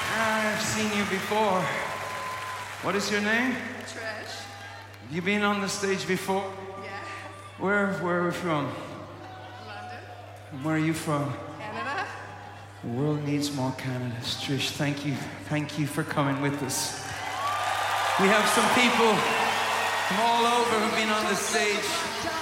I've seen you before. What is your name? Trish. Have you been on the stage before? Yeah. Where are we from? London. And where are you from? Canada. The world needs more Canadas. Trish, thank you. Thank you for coming with us. We have some people from all over who've been on the stage.